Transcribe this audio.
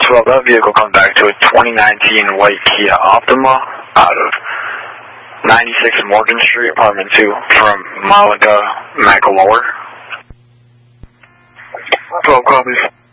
12, that vehicle comes back to a 2019 white Kia Optima out of 96 Morgan Street, apartment 2, from Malaga McAllour. 12 copies.